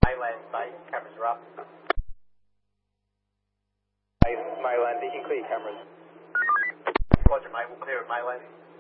My land site, cameras are up. My land, you can clear cameras. Roger, mate, we'll clear at my land.